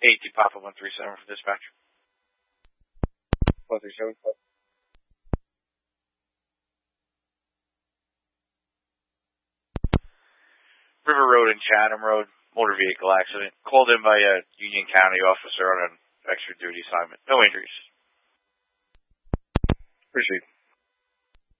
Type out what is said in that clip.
AT Papa 137 for dispatch. 137. River Road and Chatham Road, motor vehicle accident. Called in by a Union County officer on an extra duty assignment. No injuries. Appreciate it.